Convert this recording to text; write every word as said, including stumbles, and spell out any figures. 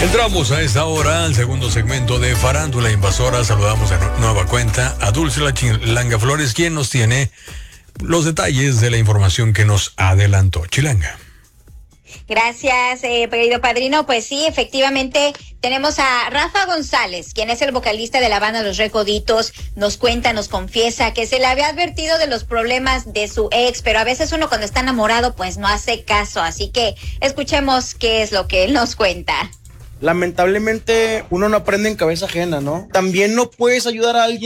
Entramos a esta hora al segundo segmento de Farándula Invasora. Saludamos a nueva cuenta a Dulce La Chilanga Flores, quien nos tiene los detalles de la información que nos adelantó. Chilanga. Gracias, eh, querido padrino. Pues sí, efectivamente, tenemos a Rafa González, quien es el vocalista de la banda Los Recoditos. Nos cuenta, nos confiesa que se le había advertido de los problemas de su ex, pero a veces uno cuando está enamorado, pues no hace caso. Así que escuchemos qué es lo que él nos cuenta. Lamentablemente, uno no aprende en cabeza ajena, ¿no? También no puedes ayudar a alguien